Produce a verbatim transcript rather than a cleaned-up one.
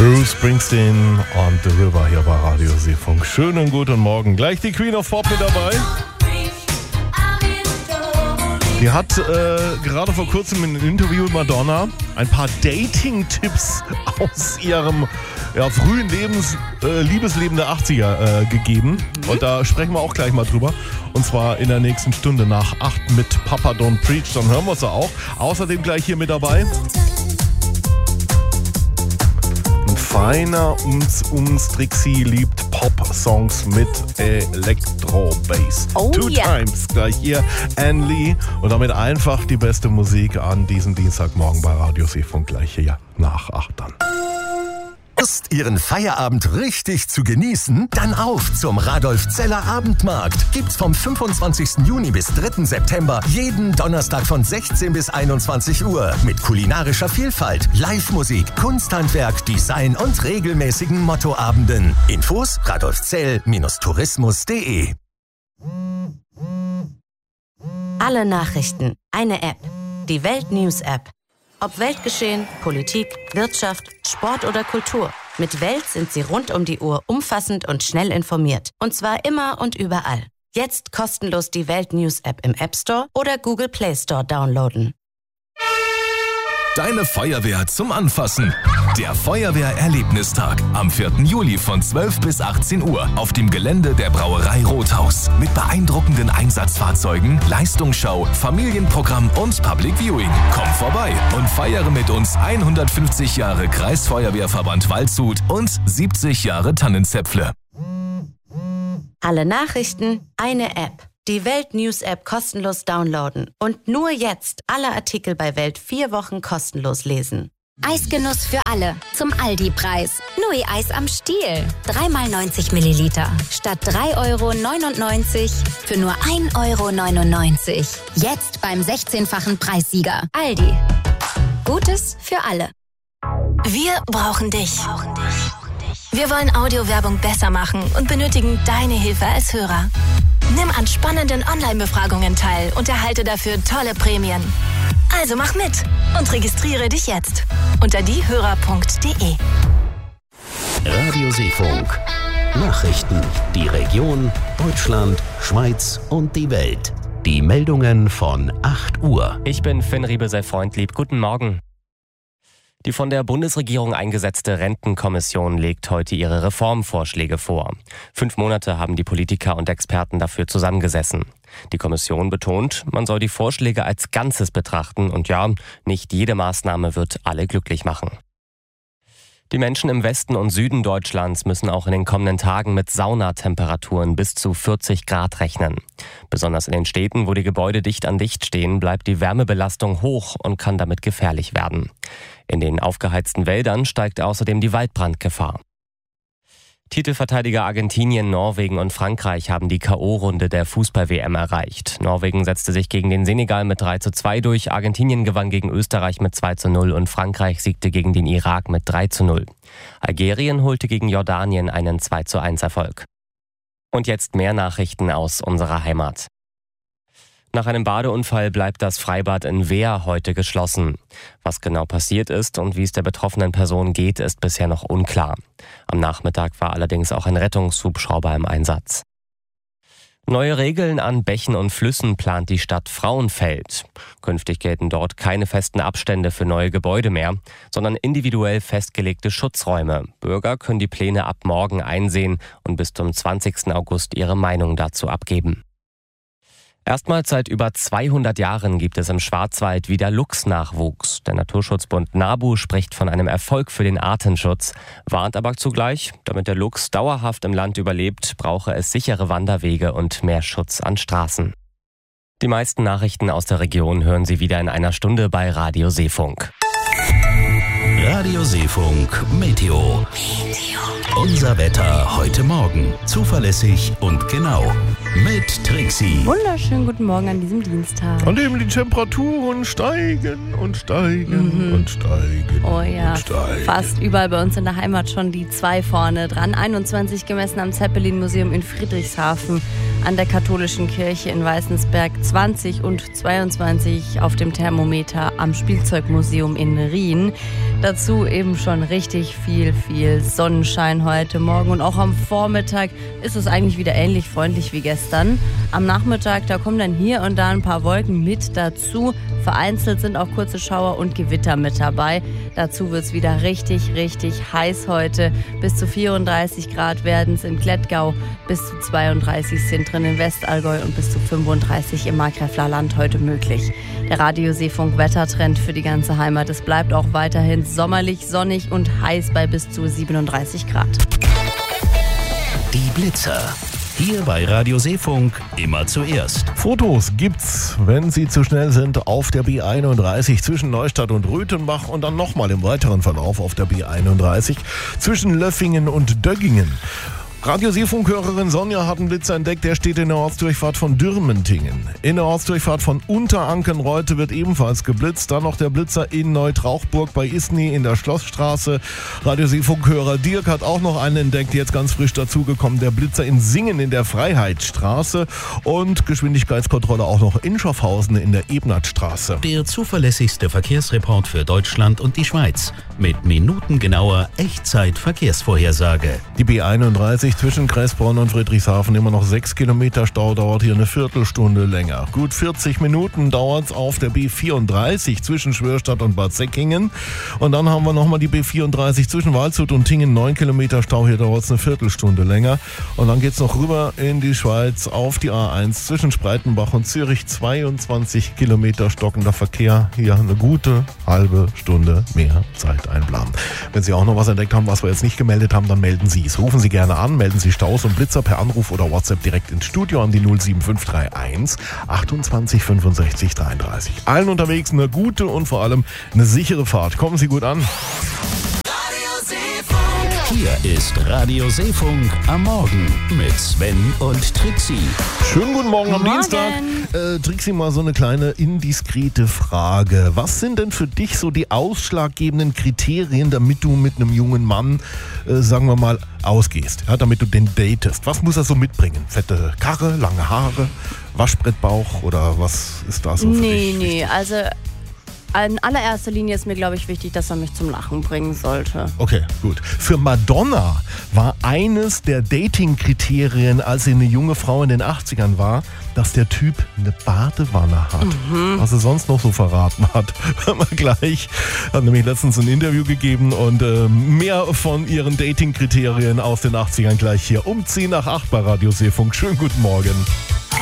Bruce Springsteen on the River hier bei Radio Seefunk. Schönen guten Morgen. Gleich die Queen of Pop mit dabei. Die hat äh, gerade vor kurzem in einem Interview mit Madonna ein paar Dating-Tipps aus ihrem ja, frühen Lebens, äh, Liebesleben der achtziger äh, gegeben. Mhm. Und da sprechen wir auch gleich mal drüber. Und zwar in der nächsten Stunde nach acht mit Papa Don't Preach. Dann hören wir es auch. Außerdem gleich hier mit dabei. Ein feiner Ums Ums Trixie liebt Pop-Songs mit Elektro-Bass. Oh, Two yeah. Times gleich hier Anne Lee. Und damit einfach die beste Musik an diesem Dienstagmorgen bei Radio Seefunk gleich hier nach acht dann. Lust, Ihren Feierabend richtig zu genießen? Dann auf zum Radolf-Zeller Abendmarkt. Gibt's vom fünfundzwanzigsten Juni bis dritten September jeden Donnerstag von sechzehn bis einundzwanzig Uhr mit kulinarischer Vielfalt, Live-Musik, Kunsthandwerk, Design und regelmäßigen Mottoabenden. Infos radolfzell Tourismus punkt de. Alle Nachrichten, eine App. Die Welt News App. Ob Weltgeschehen, Politik, Wirtschaft, Sport oder Kultur. Mit Welt sind Sie rund um die Uhr umfassend und schnell informiert. Und zwar immer und überall. Jetzt kostenlos die Welt News App im App Store oder Google Play Store downloaden. Deine Feuerwehr zum Anfassen. Der Feuerwehr-Erlebnistag am vierten Juli von zwölf bis achtzehn Uhr auf dem Gelände der Brauerei Rothaus. Mit beeindruckenden Einsatzfahrzeugen, Leistungsschau, Familienprogramm und Public Viewing. Komm vorbei und feiere mit uns hundertfünfzig Jahre Kreisfeuerwehrverband Waldshut und siebzig Jahre Tannenzäpfle. Alle Nachrichten, eine App. Die Welt News App kostenlos downloaden und nur jetzt alle Artikel bei Welt vier Wochen kostenlos lesen. Eisgenuss für alle zum Aldi-Preis. Nui-Eis am Stiel. drei mal neunzig Milliliter statt drei Euro neunundneunzig für nur ein Euro neunundneunzig. Jetzt beim sechzehnfachen Preissieger. Aldi. Gutes für alle. Wir brauchen dich. Wir wollen Audiowerbung besser machen und benötigen deine Hilfe als Hörer. Nimm an spannenden Online-Befragungen teil und erhalte dafür tolle Prämien. Also mach mit und registriere dich jetzt unter diehörer punkt de. Radio Seefunk. Nachrichten. Die Region, Deutschland, Schweiz und die Welt. Die Meldungen von acht Uhr. Ich bin Finn Riebesell-Freundlieb. Guten Morgen. Die von der Bundesregierung eingesetzte Rentenkommission legt heute ihre Reformvorschläge vor. Fünf Monate haben die Politiker und Experten dafür zusammengesessen. Die Kommission betont, man soll die Vorschläge als Ganzes betrachten und ja, nicht jede Maßnahme wird alle glücklich machen. Die Menschen im Westen und Süden Deutschlands müssen auch in den kommenden Tagen mit Saunatemperaturen bis zu vierzig Grad rechnen. Besonders in den Städten, wo die Gebäude dicht an dicht stehen, bleibt die Wärmebelastung hoch und kann damit gefährlich werden. In den aufgeheizten Wäldern steigt außerdem die Waldbrandgefahr. Titelverteidiger Argentinien, Norwegen und Frankreich haben die K O-Runde der Fußball-W M erreicht. Norwegen setzte sich gegen den Senegal mit drei zu zwei durch, Argentinien gewann gegen Österreich mit zwei zu null und Frankreich siegte gegen den Irak mit drei zu null. Algerien holte gegen Jordanien einen zwei zu eins Erfolg. Und jetzt mehr Nachrichten aus unserer Heimat. Nach einem Badeunfall bleibt das Freibad in Wehr heute geschlossen. Was genau passiert ist und wie es der betroffenen Person geht, ist bisher noch unklar. Am Nachmittag war allerdings auch ein Rettungshubschrauber im Einsatz. Neue Regeln an Bächen und Flüssen plant die Stadt Frauenfeld. Künftig gelten dort keine festen Abstände für neue Gebäude mehr, sondern individuell festgelegte Schutzräume. Bürger können die Pläne ab morgen einsehen und bis zum zwanzigsten August ihre Meinung dazu abgeben. Erstmals seit über zweihundert Jahren gibt es im Schwarzwald wieder Luchsnachwuchs. Der Naturschutzbund NABU spricht von einem Erfolg für den Artenschutz, warnt aber zugleich, damit der Luchs dauerhaft im Land überlebt, brauche es sichere Wanderwege und mehr Schutz an Straßen. Die meisten Nachrichten aus der Region hören Sie wieder in einer Stunde bei Radio Seefunk. Radio Seefunk Meteo. Unser Wetter heute Morgen. Zuverlässig und genau. Mit Trixie. Wunderschönen guten Morgen an diesem Dienstag. Und eben die Temperaturen steigen und steigen mhm. und steigen oh ja, und steigen. Fast überall bei uns in der Heimat schon die zwei vorne dran. einundzwanzig gemessen am Zeppelin-Museum in Friedrichshafen, an der katholischen Kirche in Weißensberg zwanzig und zweiundzwanzig auf dem Thermometer am Spielzeugmuseum in Rien. Dazu eben schon richtig viel, viel Sonnenschein heute Morgen. Und auch am Vormittag ist es eigentlich wieder ähnlich freundlich wie gestern. Am Nachmittag, da kommen dann hier und da ein paar Wolken mit dazu. Vereinzelt sind auch kurze Schauer und Gewitter mit dabei. Dazu wird es wieder richtig, richtig heiß heute. Bis zu vierunddreißig Grad werden es in Klettgau, bis zu zweiunddreißig sind drin in Westallgäu und bis zu fünfunddreißig im Markgräfler Land heute möglich. Der Radio Seefunk Wettertrend für die ganze Heimat. Es bleibt auch weiterhin sommerlich, sonnig und heiß bei bis zu siebenunddreißig Grad. Die Blitzer. Hier bei Radio Seefunk immer zuerst. Fotos gibt's, wenn sie zu schnell sind, auf der B einunddreißig zwischen Neustadt und Röthenbach und dann nochmal im weiteren Verlauf auf der B einunddreißig zwischen Löffingen und Döggingen. Radio Seefunk-Hörerin Sonja hat einen Blitzer entdeckt, der steht in der Ortsdurchfahrt von Dürmentingen. In der Ortsdurchfahrt von Unterankenreute wird ebenfalls geblitzt. Dann noch der Blitzer in Neutrauchburg bei Isny in der Schlossstraße. Radio Seefunk-Hörer Dirk hat auch noch einen entdeckt, jetzt ganz frisch dazugekommen. Der Blitzer in Singen in der Freiheitsstraße und Geschwindigkeitskontrolle auch noch in Schaffhausen in der Ebnertstraße. Der zuverlässigste Verkehrsreport für Deutschland und die Schweiz mit minutengenauer Echtzeit-Verkehrsvorhersage. Die B einunddreißig zwischen Kressbronn und Friedrichshafen immer noch sechs Kilometer Stau, dauert hier eine Viertelstunde länger. Gut vierzig Minuten dauert es auf der B vierunddreißig zwischen Schwörstadt und Bad Säckingen. Und dann haben wir nochmal die B vierunddreißig zwischen Waldshut und Tingen, neun Kilometer Stau, hier dauert es eine Viertelstunde länger. Und dann geht es noch rüber in die Schweiz auf die A eins zwischen Spreitenbach und Zürich, zweiundzwanzig Kilometer stockender Verkehr, hier eine gute halbe Stunde mehr Zeit einplanen. Wenn Sie auch noch was entdeckt haben, was wir jetzt nicht gemeldet haben, dann melden Sie es. Rufen Sie gerne an, melden Sie Staus und Blitzer per Anruf oder WhatsApp direkt ins Studio an die null sieben fünf drei eins achtundzwanzig fünfundsechzig dreiunddreißig. Allen unterwegs eine gute und vor allem eine sichere Fahrt. Kommen Sie gut an. Hier ist Radio Seefunk am Morgen mit Sven und Trixie. Schönen guten Morgen am Morgen. Dienstag. Äh, Trixie, mal so eine kleine indiskrete Frage. Was sind denn für dich so die ausschlaggebenden Kriterien, damit du mit einem jungen Mann, äh, sagen wir mal, ausgehst? Ja, damit du den datest. Was muss er so mitbringen? Fette Karre, lange Haare, Waschbrettbauch oder was ist da so für nee, dich? Nee, wichtig? nee, also in allererster Linie ist mir, glaube ich, wichtig, dass er mich zum Lachen bringen sollte. Okay, gut. Für Madonna war eines der Dating-Kriterien, als sie eine junge Frau in den achtzigern war, dass der Typ eine Badewanne hat. Mhm. Was er sonst noch so verraten hat. Hören wir gleich. Hat nämlich letztens ein Interview gegeben und äh, mehr von ihren Dating-Kriterien aus den achtzigern gleich hier um zehn nach acht bei Radio Seefunk. Schönen guten Morgen.